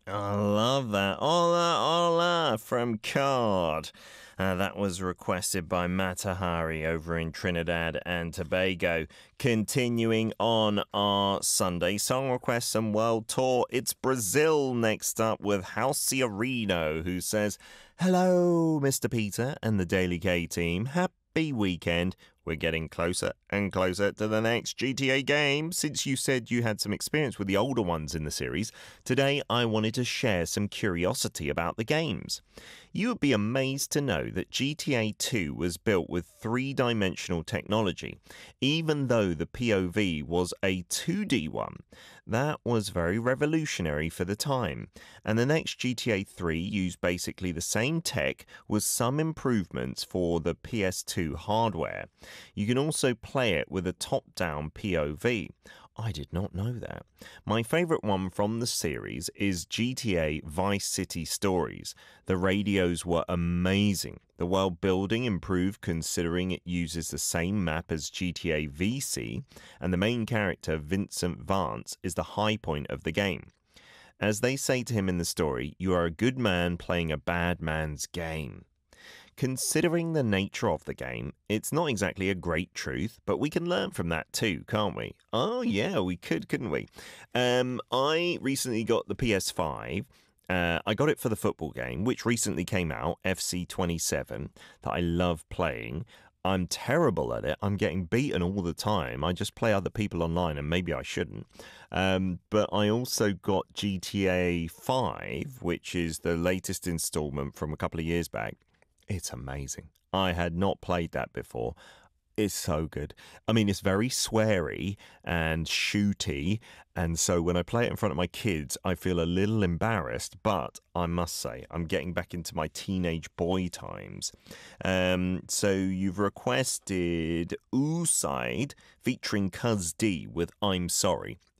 I love that. Hola, hola from Card. That was requested by Matahari over in Trinidad and Tobago. Continuing on our Sunday song requests and world tour, it's Brazil next up with Halciarino, who says, "Hello, Mr. Peter and the Daily K team. Happy weekend. We're getting closer and closer to the next GTA game. Since you said you had some experience with the older ones in the series, today I wanted to share some curiosity about the games. You would be amazed to know that GTA 2 was built with three-dimensional technology, even though the POV was a 2D one. That was very revolutionary for the time. And the next GTA 3 used basically the same tech with some improvements for the PS2 hardware. You can also play it with a top-down POV. I did not know that. My favourite one from the series is GTA Vice City Stories. The radios were amazing. The world building improved considering it uses the same map as GTA VC, and the main character, Vincent Vance, is the high point of the game. As they say to him in the story, you are a good man playing a bad man's game. Considering the nature of the game, it's not exactly a great truth, but we can learn from that too, can't we? Oh, yeah, we could, couldn't we? I recently got the PS5. I got it for the football game, which recently came out, FC 27, that I love playing. I'm terrible at it. I'm getting beaten all the time. I just play other people online, and maybe I shouldn't. But I also got GTA 5, which is the latest installment from a couple of years back. It's amazing. I had not played that before. It's so good. I mean, it's very sweary and shooty. And so when I play it in front of my kids, I feel a little embarrassed. But I must say, I'm getting back into my teenage boy times. So you've requested Ooside featuring Cuz D with I'm Sorry.